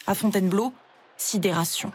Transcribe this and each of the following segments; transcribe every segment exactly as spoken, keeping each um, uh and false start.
À Fontainebleau, sidération.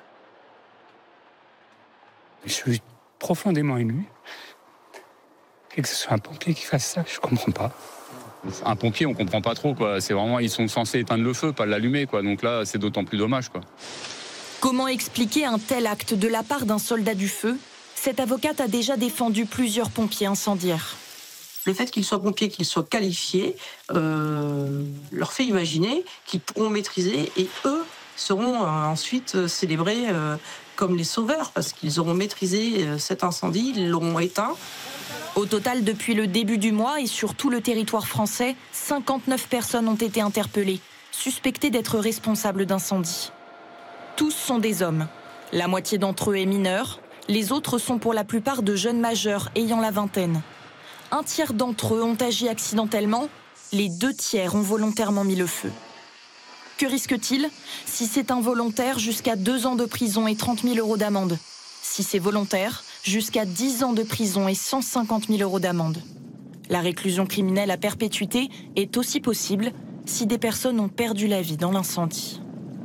Je suis profondément ému. Et que ce soit un pompier qui fasse ça, je comprends pas. Un pompier, on comprend pas trop, quoi. C'est vraiment, ils sont censés éteindre le feu, pas l'allumer, quoi. Donc là, c'est d'autant plus dommage, quoi. Comment expliquer un tel acte de la part d'un soldat du feu? Cette avocate a déjà défendu plusieurs pompiers incendiaires. Le fait qu'ils soient pompiers, qu'ils soient qualifiés, euh, leur fait imaginer qu'ils pourront maîtriser et eux seront euh, ensuite célébrés euh, comme les sauveurs parce qu'ils auront maîtrisé euh, cet incendie, ils l'auront éteint. Au total, depuis le début du mois et sur tout le territoire français, cinquante-neuf personnes ont été interpellées, suspectées d'être responsables d'incendies. Tous sont des hommes. La moitié d'entre eux est mineure, les autres sont pour la plupart de jeunes majeurs ayant la vingtaine. Un tiers d'entre eux ont agi accidentellement, les deux tiers ont volontairement mis le feu. Que risque-t-il? Si c'est involontaire, jusqu'à deux ans de prison et trente mille euros d'amende. Si c'est volontaire, jusqu'à dix ans de prison et cent cinquante mille euros d'amende. La réclusion criminelle à perpétuité est aussi possible si des personnes ont perdu la vie dans l'incendie.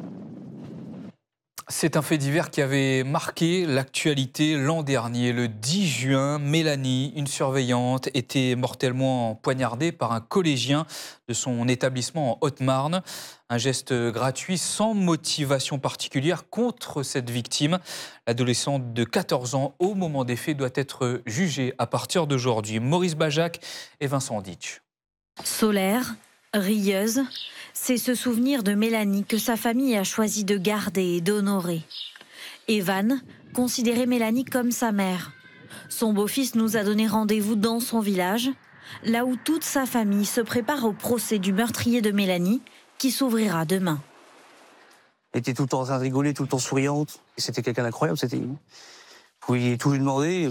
C'est un fait divers qui avait marqué l'actualité l'an dernier. Le dix juin, Mélanie, une surveillante, était mortellement poignardée par un collégien de son établissement en Haute-Marne. Un geste gratuit sans motivation particulière contre cette victime. L'adolescente de quatorze ans, au moment des faits, doit être jugée à partir d'aujourd'hui. Maurice Bajac et Vincent Ditch. Solaire, rieuse, c'est ce souvenir de Mélanie que sa famille a choisi de garder et d'honorer. Evan considérait Mélanie comme sa mère. Son beau-fils nous a donné rendez-vous dans son village, là où toute sa famille se prépare au procès du meurtrier de Mélanie, qui s'ouvrira demain. Elle était tout le temps en train de rigoler, tout le temps souriante. Et c'était quelqu'un d'incroyable. C'était... Vous pouviez tout lui demander.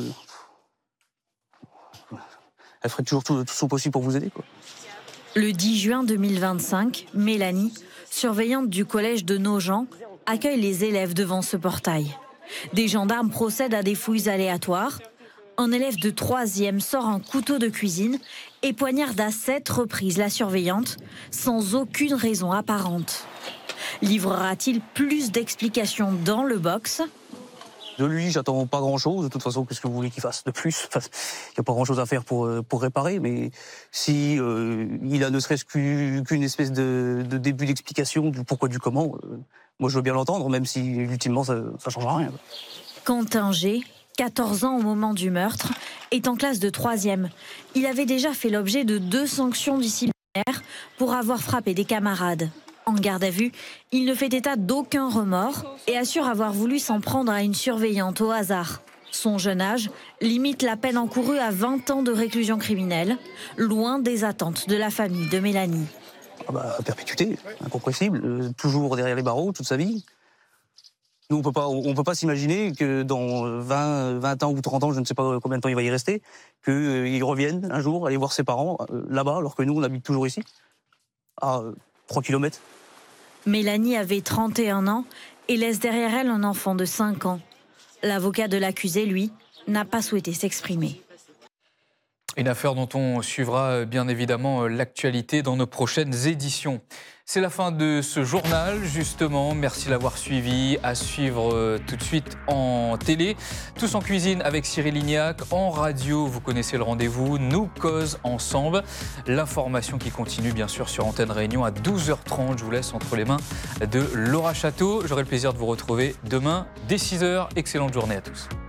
Elle ferait toujours tout, tout son possible pour vous aider, quoi. Le dix juin deux mille vingt-cinq, Mélanie, surveillante du collège de Nogent, accueille les élèves devant ce portail. Des gendarmes procèdent à des fouilles aléatoires. Un élève de troisième sort un couteau de cuisine et poignarde à sept reprises la surveillante, sans aucune raison apparente. Livrera-t-il plus d'explications dans le box ? De lui, j'attends pas grand-chose. De toute façon, qu'est-ce que vous voulez qu'il fasse de plus? Il n'y a pas grand-chose à faire pour, pour réparer, mais si euh, il a ne serait-ce qu'une espèce de, de début d'explication du pourquoi du comment, euh, moi je veux bien l'entendre, même si ultimement ça ne changera rien. Quentin G, quatorze ans au moment du meurtre, est en classe de troisième. Il avait déjà fait l'objet de deux sanctions disciplinaires pour avoir frappé des camarades. En garde à vue, il ne fait état d'aucun remords et assure avoir voulu s'en prendre à une surveillante au hasard. Son jeune âge limite la peine encourue à vingt ans de réclusion criminelle, loin des attentes de la famille de Mélanie. Ah bah, perpétuité, incompressible, euh, toujours derrière les barreaux toute sa vie. Nous, on peut pas, on peut pas s'imaginer que dans vingt, vingt ans ou trente ans, je ne sais pas combien de temps il va y rester, qu'il euh, revienne un jour aller voir ses parents euh, là-bas, alors que nous, on habite toujours ici, à euh, trois kilomètres. Mélanie avait trente et un ans et laisse derrière elle un enfant de cinq ans. L'avocat de l'accusé, lui, n'a pas souhaité s'exprimer. Une affaire dont on suivra bien évidemment l'actualité dans nos prochaines éditions. C'est la fin de ce journal, justement. Merci de l'avoir suivi. À suivre tout de suite en télé. Tous en cuisine avec Cyril Lignac. En radio, vous connaissez le rendez-vous. Nous cause ensemble. L'information qui continue, bien sûr, sur Antenne Réunion à douze heures trente. Je vous laisse entre les mains de Laura Château. J'aurai le plaisir de vous retrouver demain dès six heures. Excellente journée à tous.